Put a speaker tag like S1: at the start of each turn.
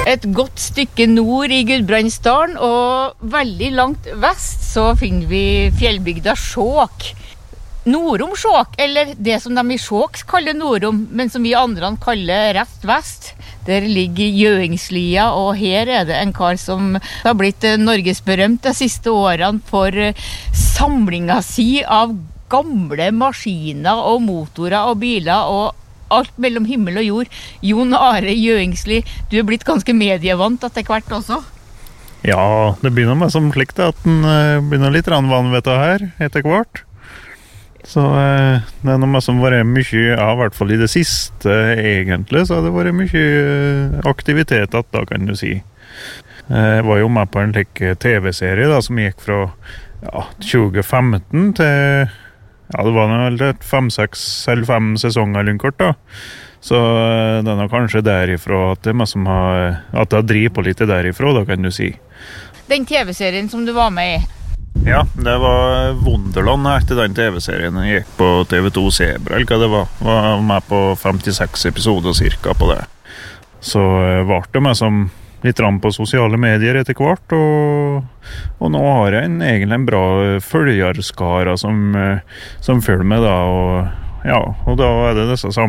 S1: Et godt stykke nord I Gudbrandsdalen, og veldig langt vest så finner vi fjellbygda Skjåk. Norom Skjåk, eller det som de I Skjåk kaller Norom, men som vi andre kaller rett vest. Der ligger Gjøingslia, og her det en kar som har blitt norgesberømt de siste årene for samlinga si av gamle maskiner og motorer og biler og alt mellom himmel og jord. Jon Are Gjøingsli, du blitt ganske medievant etter hvert også.
S2: Ja, det begynner med som slikt at den begynner litt vanvittig her etter hvert. Så det noe som var mye av, I hvert fall I det siste egentlig, så har det vært mye aktivitet da, kan du si. Jeg var jo med på en TV-serie da, som gikk fra 2015 til, det var vel 5, 6 eller 5 sesonger eller kort da. Så det kanskje derifra at det som at det har drivet på litt derifra, da kan du si.
S1: Den TV-serien som du var med I?
S2: Ja, det var Wunderland etter den TV-serien. Jeg gikk på TV2 Zebra, eller hva det var med på 56 episoder cirka på det. Så var det med som litt på sosiale medier etter hvert, og nå har jeg egentlig en bra følgerskara som følger med da, og da det disse